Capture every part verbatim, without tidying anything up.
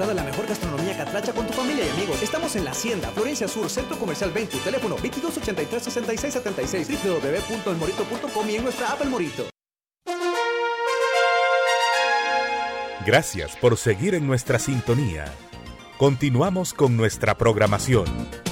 disfrutar de la mejor gastronomía catracha con tu familia y amigos. Estamos en La Hacienda, Florencia Sur, Centro Comercial veinte, teléfono veintidós ochenta y tres, sesenta y seis setenta y seis, doble u doble u doble u punto el morito punto com y en nuestra app El Morito. Gracias por seguir en nuestra sintonía. Continuamos con nuestra programación.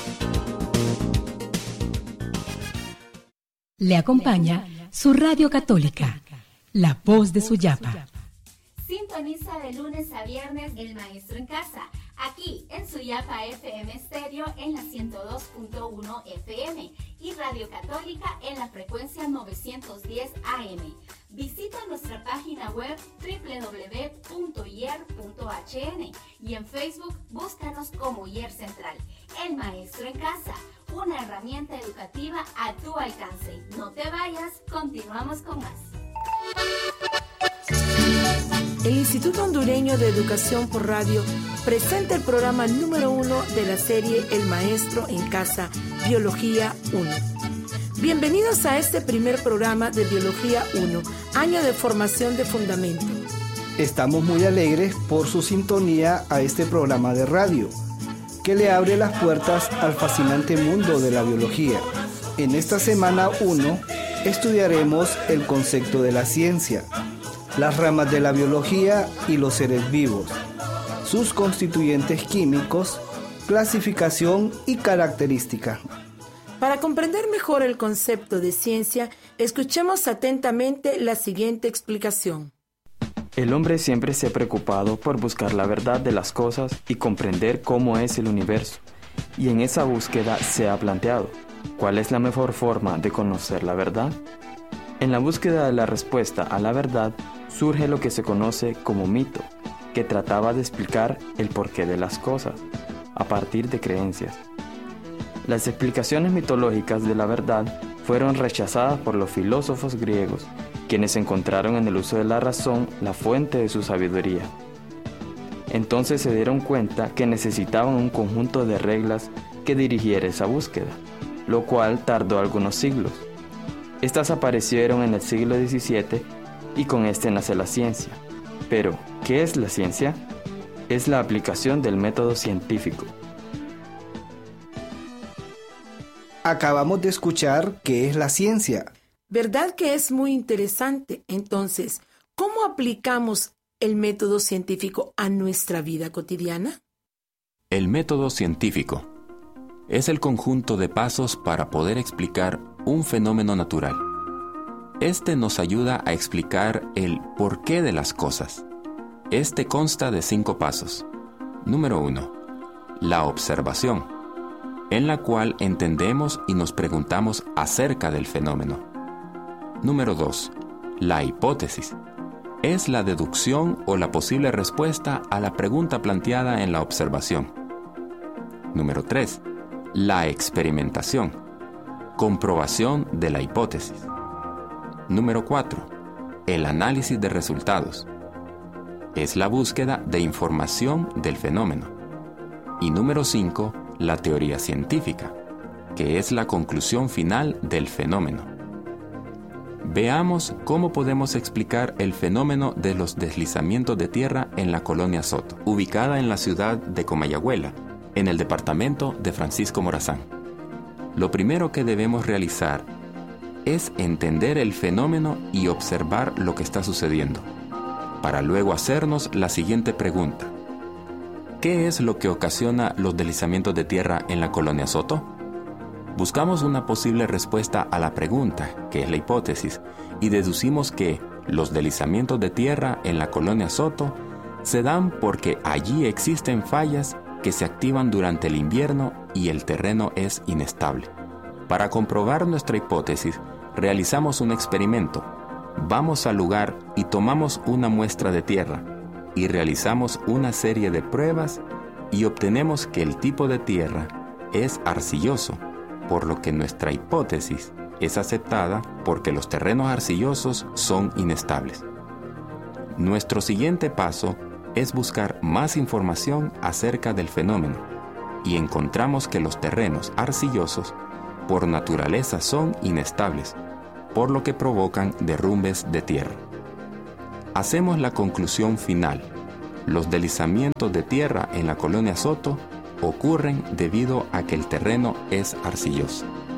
Le acompaña su radio católica, La Voz de Suyapa. Sintoniza de lunes a viernes El Maestro en Casa, aquí en Suyapa F M Estéreo en la ciento dos punto uno F M y Radio Católica en la frecuencia novecientos diez A M. Visita nuestra página web doble u doble u doble u punto i e r punto h n y en Facebook búscanos como I E R Central. El Maestro en Casa, una herramienta educativa a tu alcance. No te vayas, continuamos con más. El Instituto Hondureño de Educación por Radio presenta el programa número uno de la serie El Maestro en Casa, Biología uno. Bienvenidos a este primer programa de Biología uno, año de formación de fundamento. Estamos muy alegres por su sintonía a este programa de radio, que le abre las puertas al fascinante mundo de la biología. En esta semana uno estudiaremos el concepto de la ciencia, las ramas de la biología y los seres vivos, sus constituyentes químicos, clasificación y característica. Para comprender mejor el concepto de ciencia, escuchemos atentamente la siguiente explicación. El hombre siempre se ha preocupado por buscar la verdad de las cosas y comprender cómo es el universo, y en esa búsqueda se ha planteado, ¿cuál es la mejor forma de conocer la verdad? En la búsqueda de la respuesta a la verdad surge lo que se conoce como mito, que trataba de explicar el porqué de las cosas, a partir de creencias. Las explicaciones mitológicas de la verdad fueron rechazadas por los filósofos griegos, quienes encontraron en el uso de la razón la fuente de su sabiduría. Entonces se dieron cuenta que necesitaban un conjunto de reglas que dirigiera esa búsqueda, lo cual tardó algunos siglos. Estas aparecieron en el siglo diecisiete y con este nace la ciencia. Pero, ¿qué es la ciencia? Es la aplicación del método científico. Acabamos de escuchar qué es la ciencia. ¿Verdad que es muy interesante? Entonces, ¿cómo aplicamos el método científico a nuestra vida cotidiana? El método científico es el conjunto de pasos para poder explicar un fenómeno natural. Este nos ayuda a explicar el porqué de las cosas. Este consta de cinco pasos. Número uno. La observación, en la cual entendemos y nos preguntamos acerca del fenómeno. Número dos. La hipótesis. Es la deducción o la posible respuesta a la pregunta planteada en la observación. Número tres. La experimentación. Comprobación de la hipótesis. Número cuatro. El análisis de resultados. Es la búsqueda de información del fenómeno. Y número cinco. La teoría científica, que es la conclusión final del fenómeno. Veamos cómo podemos explicar el fenómeno de los deslizamientos de tierra en la colonia Soto, ubicada en la ciudad de Comayagüela, en el departamento de Francisco Morazán. Lo primero que debemos realizar es entender el fenómeno y observar lo que está sucediendo, para luego hacernos la siguiente pregunta. ¿Qué es lo que ocasiona los deslizamientos de tierra en la colonia Soto? Buscamos una posible respuesta a la pregunta, que es la hipótesis, y deducimos que los deslizamientos de tierra en la colonia Soto se dan porque allí existen fallas que se activan durante el invierno y el terreno es inestable. Para comprobar nuestra hipótesis, realizamos un experimento. Vamos al lugar y tomamos una muestra de tierra y realizamos una serie de pruebas y obtenemos que el tipo de tierra es arcilloso, por lo que nuestra hipótesis es aceptada porque los terrenos arcillosos son inestables. Nuestro siguiente paso es buscar más información acerca del fenómeno y encontramos que los terrenos arcillosos por naturaleza son inestables, por lo que provocan derrumbes de tierra. Hacemos la conclusión final. Los deslizamientos de tierra en la colonia Soto ocurren debido a que el terreno es arcilloso.